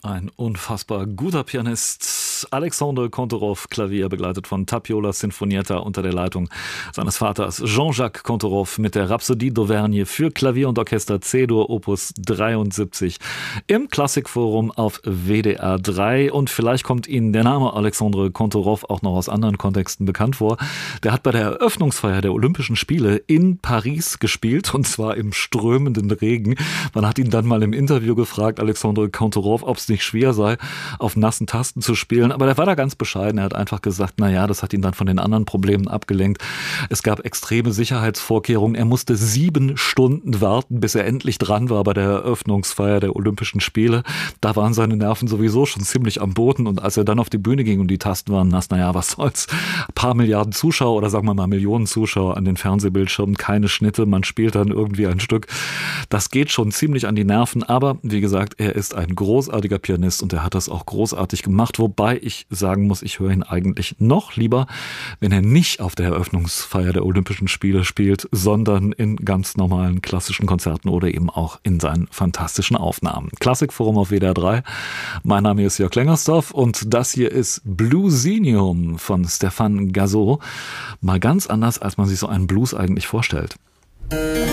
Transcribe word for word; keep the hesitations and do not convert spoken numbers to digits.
Ein unfassbar guter Pianist, Alexandre Kantorov, Klavier, begleitet von Tapiola Sinfonietta unter der Leitung seines Vaters Jean-Jacques Kantorov mit der Rhapsodie d'Auvergne für Klavier und Orchester C-Dur Opus dreiundsiebzig im Klassikforum auf W D R drei. Und vielleicht kommt Ihnen der Name Alexandre Kantorov auch noch aus anderen Kontexten bekannt vor. Der hat bei der Eröffnungsfeier der Olympischen Spiele in Paris gespielt, und zwar im strömenden Regen. Man hat ihn dann mal im Interview gefragt, Alexandre Kantorov, ob es nicht schwer sei, auf nassen Tasten zu spielen. Aber der war da ganz bescheiden. Er hat einfach gesagt, na ja, das hat ihn dann von den anderen Problemen abgelenkt. Es gab extreme Sicherheitsvorkehrungen. Er musste sieben Stunden warten, bis er endlich dran war bei der Eröffnungsfeier der Olympischen Spiele. Da waren seine Nerven sowieso schon ziemlich am Boden. Und als er dann auf die Bühne ging und die Tasten waren nass, na ja, was soll's. Ein paar Milliarden Zuschauer oder sagen wir mal Millionen Zuschauer an den Fernsehbildschirmen, keine Schnitte. Man spielt dann irgendwie ein Stück. Das geht schon ziemlich an die Nerven. Aber wie gesagt, er ist ein großartiger Pianist und er hat das auch großartig gemacht, wobei ich sagen muss, ich höre ihn eigentlich noch lieber, wenn er nicht auf der Eröffnungsfeier der Olympischen Spiele spielt, sondern in ganz normalen klassischen Konzerten oder eben auch in seinen fantastischen Aufnahmen. Klassikforum auf W D R drei. Mein Name ist Jörg Klengersdorf und das hier ist Bluesinium von Stéphane Gazeau. Mal ganz anders, als man sich so einen Blues eigentlich vorstellt.